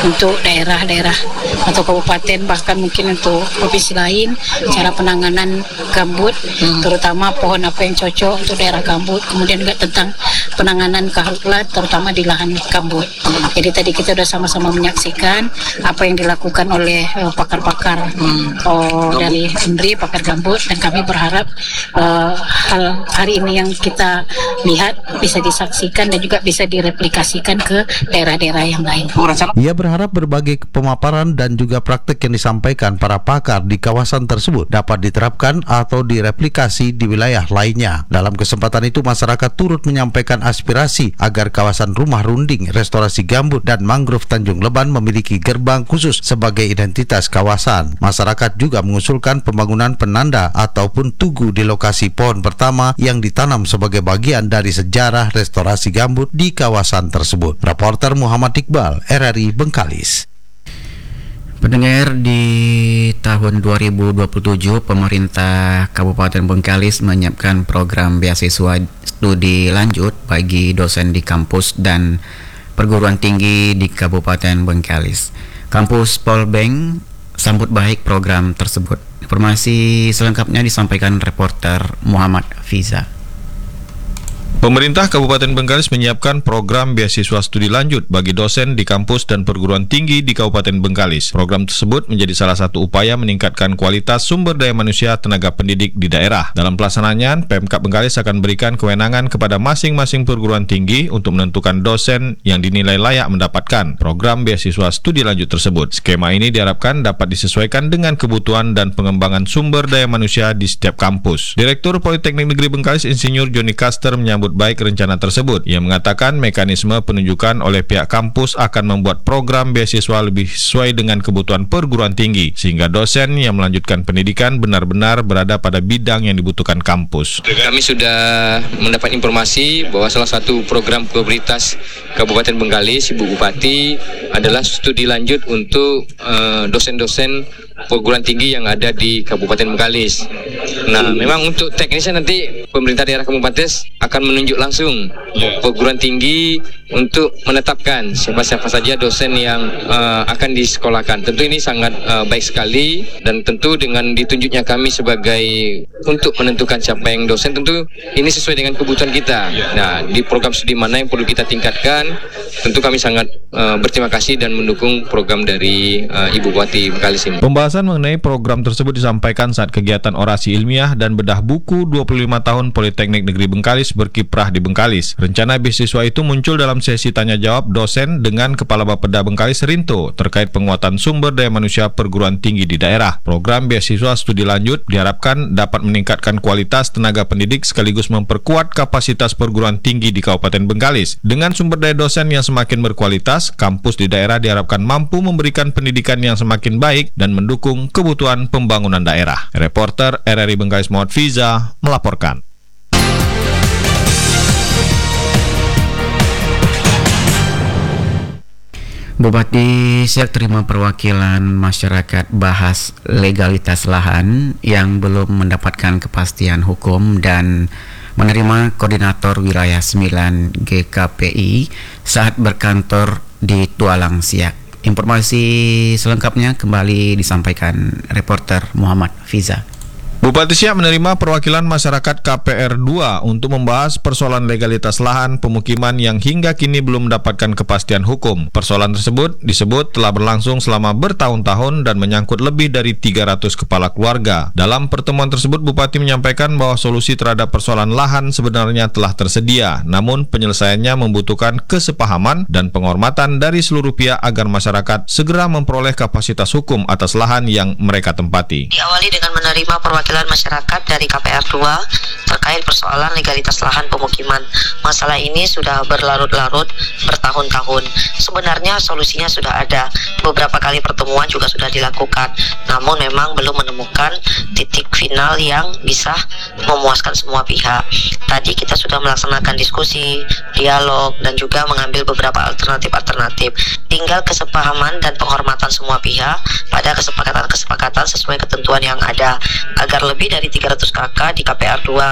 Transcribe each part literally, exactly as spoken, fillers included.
untuk daerah-daerah atau kabupaten, bahkan mungkin untuk provinsi lain, cara penanganan gambut, hmm. terutama pohon apa yang cocok untuk daerah gambut, kemudian juga tentang penanganan karhutla terutama di lahan gambut. Jadi tadi kita sudah sama-sama menyaksikan apa yang dilakukan oleh uh, pakar-pakar hmm. oh, dari Undri, pakar gambut, dan kami berharap uh, hal hari ini yang kita lihat bisa disaksikan dan juga bisa direplikasikan ke daerah-daerah yang lain. Ia berharap berbagai pemaparan dan juga praktik yang disampaikan para pakar di kawasan tersebut dapat diterapkan atau direplikasi di wilayah lainnya. Dalam kesempatan itu, masyarakat turut menyampaikan aspirasi agar kawasan rumah runding, restorasi gambut, dan mangrove Tanjung Leban memiliki gerbang khusus sebagai identitas kawasan. Masyarakat juga mengusulkan pembangunan penanda ataupun tugu di lokasi pohon pertama yang ditanam sebagai bagian dari sejarah restorasi gambut di kawasan tersebut. Reporter Muhammad Iqbal, R R I Bengkalis. Pendengar, di tahun dua ribu dua puluh tujuh pemerintah Kabupaten Bengkalis menyiapkan program beasiswa studi lanjut bagi dosen di kampus dan perguruan tinggi di Kabupaten Bengkalis. Kampus Polbank sambut baik program tersebut. Informasi selengkapnya disampaikan reporter Muhammad Fiza. Pemerintah Kabupaten Bengkalis menyiapkan program beasiswa studi lanjut bagi dosen di kampus dan perguruan tinggi di Kabupaten Bengkalis. Program tersebut menjadi salah satu upaya meningkatkan kualitas sumber daya manusia tenaga pendidik di daerah. Dalam pelaksanaannya, Pemkab Bengkalis akan berikan kewenangan kepada masing-masing perguruan tinggi untuk menentukan dosen yang dinilai layak mendapatkan program beasiswa studi lanjut tersebut. Skema ini diharapkan dapat disesuaikan dengan kebutuhan dan pengembangan sumber daya manusia di setiap kampus. Direktur Politeknik Negeri Bengkalis, Insinyur Joni Caster, menyambut baik rencana tersebut. Ia mengatakan mekanisme penunjukan oleh pihak kampus akan membuat program beasiswa lebih sesuai dengan kebutuhan perguruan tinggi, sehingga dosen yang melanjutkan pendidikan benar-benar berada pada bidang yang dibutuhkan kampus. Kami sudah mendapat informasi bahwa salah satu program prioritas Kabupaten Bengkalis, Ibu Bupati, adalah studi lanjut untuk uh, dosen-dosen perguruan tinggi yang ada di Kabupaten Bengkalis. Nah, memang untuk teknisnya nanti pemerintah daerah Kabupaten akan menunjuk langsung yeah. perguruan tinggi untuk menetapkan siapa-siapa saja dosen yang uh, akan disekolahkan. Tentu ini sangat uh, baik sekali, dan tentu dengan ditunjuknya kami sebagai untuk menentukan siapa yang dosen, tentu ini sesuai dengan kebutuhan kita. Yeah. Nah, di program studi mana yang perlu kita tingkatkan, tentu kami sangat uh, berterima kasih dan mendukung program dari uh, Ibu Bupati Bengkalis ini. Pembahasan mengenai program tersebut disampaikan saat kegiatan orasi ilmiah dan bedah buku dua puluh lima tahun Politeknik Negeri Bengkalis berkiprah di Bengkalis. Rencana beasiswa itu muncul dalam sesi tanya jawab dosen dengan Kepala Bapeda Bengkalis Rinto terkait penguatan sumber daya manusia perguruan tinggi di daerah. Program beasiswa studi lanjut diharapkan dapat meningkatkan kualitas tenaga pendidik sekaligus memperkuat kapasitas perguruan tinggi di Kabupaten Bengkalis. Dengan sumber daya dosen yang semakin berkualitas, kampus di daerah diharapkan mampu memberikan pendidikan yang semakin baik dan mendukung kebutuhan pembangunan daerah. Reporter R R I Bengkalis Muhammad Fiza melaporkan. Bupati Siak terima perwakilan masyarakat bahas legalitas lahan yang belum mendapatkan kepastian hukum dan menerima koordinator wilayah sembilan G K P I saat berkantor di Tualang Siak. Informasi selengkapnya kembali disampaikan reporter Muhammad Fiza. Bupati Siak menerima perwakilan masyarakat K P R dua untuk membahas persoalan legalitas lahan pemukiman yang hingga kini belum mendapatkan kepastian hukum. Persoalan tersebut disebut telah berlangsung selama bertahun-tahun dan menyangkut lebih dari tiga ratus kepala keluarga. Dalam pertemuan tersebut, Bupati menyampaikan bahwa solusi terhadap persoalan lahan sebenarnya telah tersedia, namun penyelesaiannya membutuhkan kesepahaman dan penghormatan dari seluruh pihak agar masyarakat segera memperoleh kapasitas hukum atas lahan yang mereka tempati. Diawali dengan menerima perwakilan masyarakat dari K P R dua terkait persoalan legalitas lahan pemukiman. Masalah ini sudah berlarut-larut bertahun-tahun. Sebenarnya solusinya sudah ada. Beberapa kali pertemuan juga sudah dilakukan. Namun memang belum menemukan titik final yang bisa memuaskan semua pihak. Tadi kita sudah melaksanakan diskusi, dialog, dan juga mengambil beberapa alternatif-alternatif. Tinggal kesepahaman dan penghormatan semua pihak pada kesepakatan-kesepakatan sesuai ketentuan yang ada, agar lebih dari tiga ratus kakak di K P R dua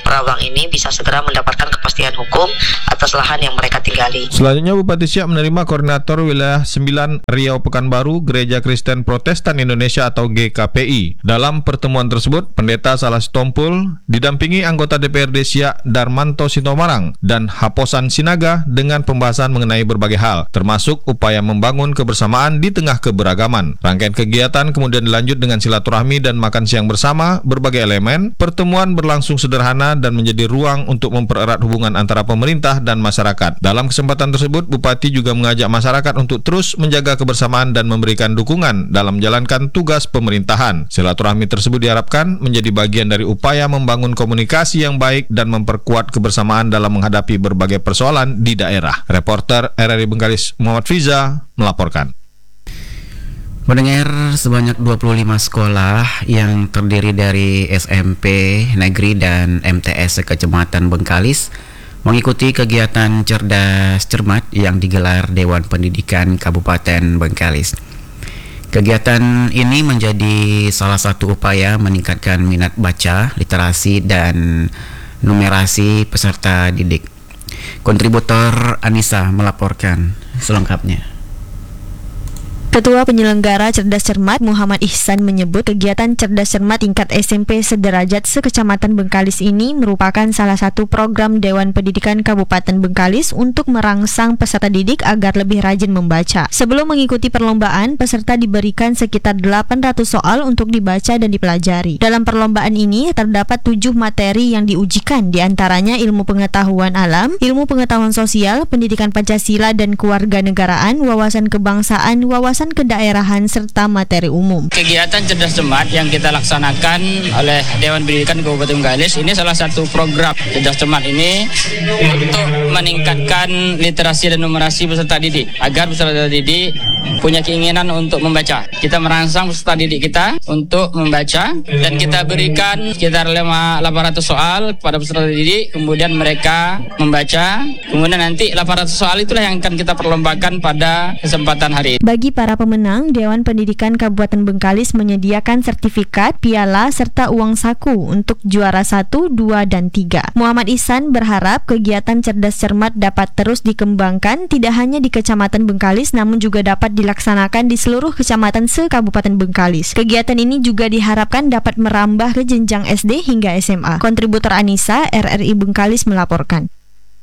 Prabang ini bisa segera mendapatkan kepastian hukum atas lahan yang mereka tinggali. Selanjutnya Bupati Siak menerima Koordinator Wilayah sembilan Riau Pekanbaru Gereja Kristen Protestan Indonesia atau G K P I. Dalam pertemuan tersebut, Pendeta Salas Tompul didampingi anggota D P R D Siak Darmanto Sitomarang dan Haposan Sinaga dengan pembahasan mengenai berbagai hal, termasuk upaya membangun kebersamaan di tengah keberagaman. Rangkaian kegiatan kemudian dilanjut dengan silaturahmi dan makan siang bersama berbagai elemen. Pertemuan berlangsung sederhana dan menjadi ruang untuk mempererat hubungan antara pemerintah dan masyarakat. Dalam kesempatan tersebut, Bupati juga mengajak masyarakat untuk terus menjaga kebersamaan dan memberikan dukungan dalam menjalankan tugas pemerintahan. Silaturahmi tersebut diharapkan menjadi bagian dari upaya membangun komunikasi yang baik dan memperkuat kebersamaan dalam menghadapi berbagai persoalan di daerah. Reporter R R I Bengkalis Muhammad Fiza melaporkan. Mendengar sebanyak dua puluh lima sekolah yang terdiri dari S M P negeri dan M T S Kecamatan Bengkalis mengikuti kegiatan Cerdas Cermat yang digelar Dewan Pendidikan Kabupaten Bengkalis. Kegiatan ini menjadi salah satu upaya meningkatkan minat baca, literasi, dan numerasi peserta didik. Kontributor Anissa melaporkan selengkapnya. Ketua Penyelenggara Cerdas Cermat Muhammad Ihsan menyebut kegiatan Cerdas Cermat tingkat S M P sederajat sekecamatan Bengkalis ini merupakan salah satu program Dewan Pendidikan Kabupaten Bengkalis untuk merangsang peserta didik agar lebih rajin membaca. Sebelum mengikuti perlombaan, peserta diberikan sekitar delapan ratus soal untuk dibaca dan dipelajari. Dalam perlombaan ini terdapat tujuh materi yang diujikan, diantaranya ilmu pengetahuan alam, ilmu pengetahuan sosial, pendidikan Pancasila dan kewarganegaraan, wawasan kebangsaan, wawasan kedaerahan, serta materi umum. Kegiatan Cerdas Cermat yang kita laksanakan oleh Dewan Pendidikan Kabupaten Bengkalis ini salah satu program Cerdas Cermat ini untuk meningkatkan literasi dan numerasi peserta didik agar peserta didik punya keinginan untuk membaca. Kita merangsang peserta didik kita untuk membaca dan kita berikan sekitar delapan ratus soal kepada peserta didik, kemudian mereka membaca, kemudian nanti delapan ratus soal itulah yang akan kita perlombakan pada kesempatan hari ini. Bagi para pemenang, Dewan Pendidikan Kabupaten Bengkalis menyediakan sertifikat, piala, serta uang saku untuk juara satu, dua, dan tiga. Muhammad Ihsan berharap kegiatan Cerdas Cermat dapat terus dikembangkan tidak hanya di Kecamatan Bengkalis namun juga dapat dilaksanakan di seluruh kecamatan se-Kabupaten Bengkalis. Kegiatan ini juga diharapkan dapat merambah ke jenjang S D hingga S M A. Kontributor Anissa, R R I Bengkalis melaporkan.